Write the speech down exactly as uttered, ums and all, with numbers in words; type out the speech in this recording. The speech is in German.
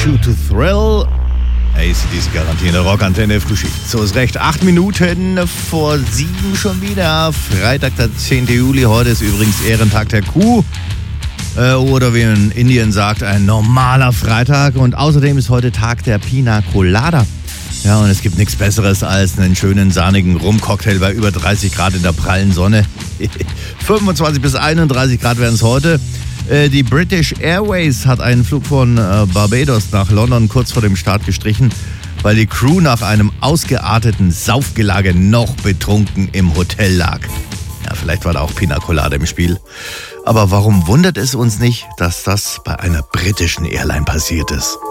Shoot to Thrill. A C D C garantiert eine Rockantenne Frühschicht. So ist recht. Acht Minuten vor sieben schon wieder. Freitag, der zehnten Juli. Heute ist übrigens Ehrentag der Kuh. Äh, oder wie man in Indien sagt, ein normaler Freitag. Und außerdem ist heute Tag der Pina Colada. Ja, und es gibt nichts Besseres als einen schönen, sahnigen Rumcocktail bei über dreißig Grad in der prallen Sonne. fünfundzwanzig bis einunddreißig Grad werden es heute. Die British Airways hat einen Flug von Barbados nach London kurz vor dem Start gestrichen, weil die Crew nach einem ausgearteten Saufgelage noch betrunken im Hotel lag. Ja, vielleicht war da auch Pina Colada im Spiel. Aber warum wundert es uns nicht, dass das bei einer britischen Airline passiert ist?